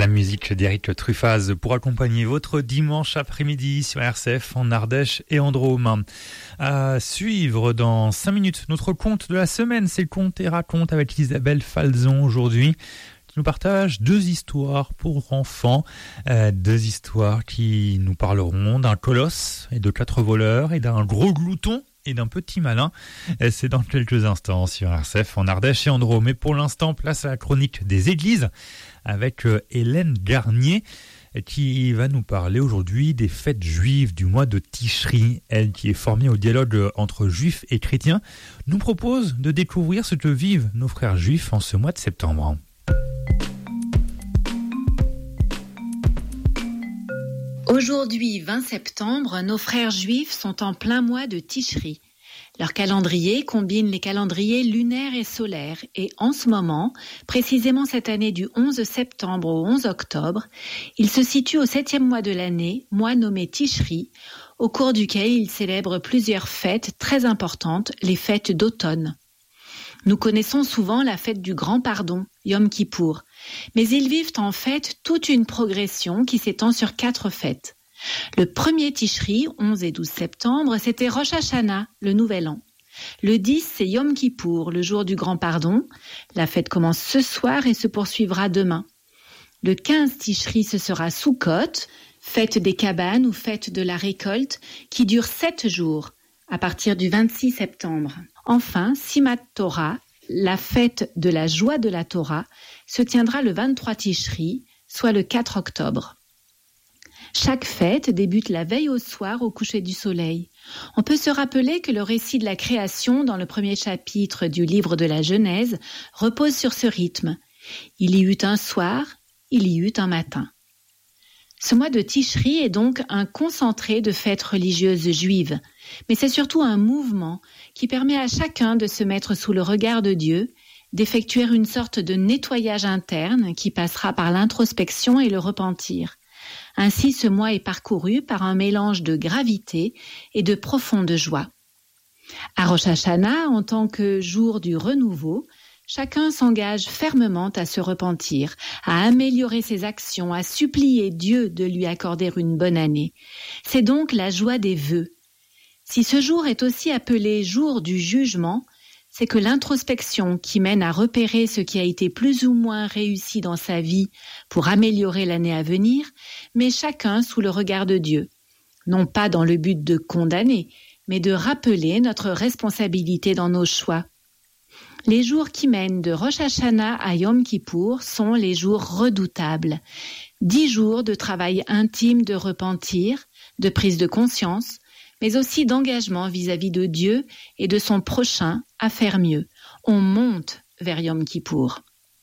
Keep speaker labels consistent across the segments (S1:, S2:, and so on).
S1: musique d'Éric Truffaz pour accompagner votre dimanche après-midi sur RCF en Ardèche et en Drôme. À suivre dans 5 minutes notre conte de la semaine, c'est le conte et raconte avec Isabelle Falzon aujourd'hui, qui nous partage 2 histoires pour enfants, 2 histoires qui nous parleront d'un colosse et de 4 voleurs et d'un gros glouton et d'un petit malin. C'est dans quelques instants sur RCF en Ardèche et en Drôme. Mais pour l'instant, place à la chronique des églises avec Hélène Garnier qui va nous parler aujourd'hui des fêtes juives du mois de Tishri. Elle, qui est formée au dialogue entre juifs et chrétiens, nous propose de découvrir ce que vivent nos frères juifs en ce mois de septembre.
S2: Aujourd'hui, 20 septembre, nos frères juifs sont en plein mois de Tishri. Leur calendrier combine les calendriers lunaires et solaires et en ce moment, précisément cette année du 11 septembre au 11 octobre, il se situe au 7e mois de l'année, mois nommé Tishri, au cours duquel ils célèbrent plusieurs fêtes très importantes, les fêtes d'automne. Nous connaissons souvent la fête du Grand Pardon, Yom Kippour, mais ils vivent en fait toute une progression qui s'étend sur 4 fêtes. Le premier Tishri, 11 et 12 septembre, c'était Rosh Hashanah, le Nouvel An. Le 10, c'est Yom Kippour, le jour du Grand Pardon. La fête commence ce soir et se poursuivra demain. Le 15 Tishri, ce sera Sukkot, fête des cabanes ou fête de la récolte, qui dure 7 jours, à partir du 26 septembre. Enfin, Simat Torah, la fête de la joie de la Torah, se tiendra le 23 Tishri, soit le 4 octobre. Chaque fête débute la veille au soir au coucher du soleil. On peut se rappeler que le récit de la création dans le premier chapitre du livre de la Genèse repose sur ce rythme. Il y eut un soir, il y eut un matin. Ce mois de Tishri est donc un concentré de fêtes religieuses juives, mais c'est surtout un mouvement qui permet à chacun de se mettre sous le regard de Dieu, d'effectuer une sorte de nettoyage interne qui passera par l'introspection et le repentir. Ainsi, ce mois est parcouru par un mélange de gravité et de profonde joie. À Rosh Hashanah, en tant que jour du renouveau, chacun s'engage fermement à se repentir, à améliorer ses actions, à supplier Dieu de lui accorder une bonne année. C'est donc la joie des vœux. Si ce jour est aussi appelé jour du jugement, c'est que l'introspection qui mène à repérer ce qui a été plus ou moins réussi dans sa vie pour améliorer l'année à venir, met chacun sous le regard de Dieu. Non pas dans le but de condamner, mais de rappeler notre responsabilité dans nos choix. Les jours qui mènent de Rosh Hashanah à Yom Kippour sont les jours redoutables. 10 jours de travail intime de repentir, de prise de conscience, mais aussi d'engagement vis-à-vis de Dieu et de son prochain à faire mieux. On monte vers Yom Kippour.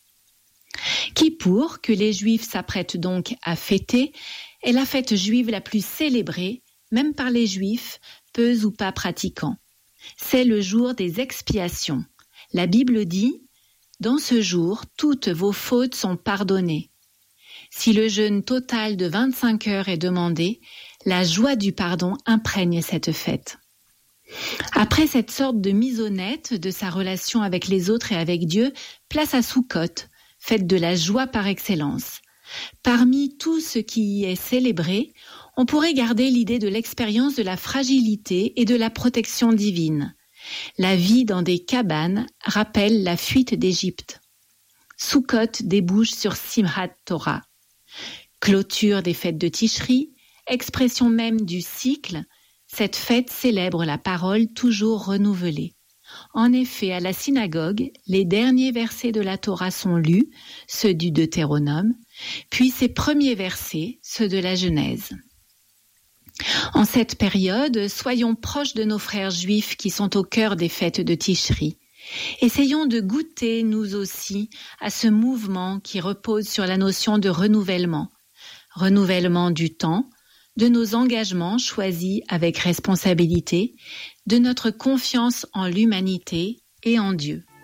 S2: Kippour, que les Juifs s'apprêtent donc à fêter, est la fête juive la plus célébrée, même par les Juifs, peu ou pas pratiquants. C'est le jour des expiations. La Bible dit « Dans ce jour, toutes vos fautes sont pardonnées ». Si le jeûne total de 25 heures est demandé, la joie du pardon imprègne cette fête. Après cette sorte de mise au net de sa relation avec les autres et avec Dieu, place à Sukkot, fête de la joie par excellence. Parmi tout ce qui y est célébré, on pourrait garder l'idée de l'expérience de la fragilité et de la protection divine. La vie dans des cabanes rappelle la fuite d'Égypte. Sukkot débouche sur Simhat Torah. Clôture des fêtes de Tishri, expression même du cycle, cette fête célèbre la parole toujours renouvelée. En effet, à la synagogue, les derniers versets de la Torah sont lus, ceux du Deutéronome, puis ses premiers versets, ceux de la Genèse. En cette période, soyons proches de nos frères juifs qui sont au cœur des fêtes de Tishri. Essayons de goûter, nous aussi, à ce mouvement qui repose sur la notion de renouvellement. Renouvellement du temps, de nos engagements choisis avec responsabilité, de notre confiance en l'humanité et en Dieu.